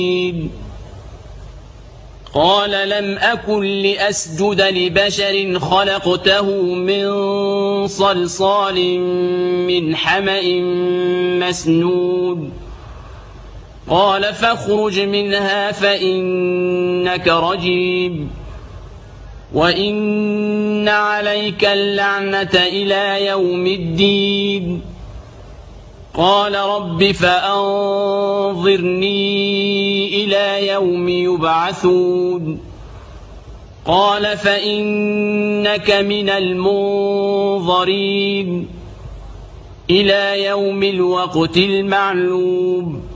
قال لم أكن لأسجد لبشر خلقته من صلصال من حمأ مسنود قال فاخرج منها فإنك رجيم وإن عليك اللعنة إلى يوم الدين قال رب فأنظرني إلى يوم يبعثون قال فإنك من المنظرين إلى يوم الوقت المعلوم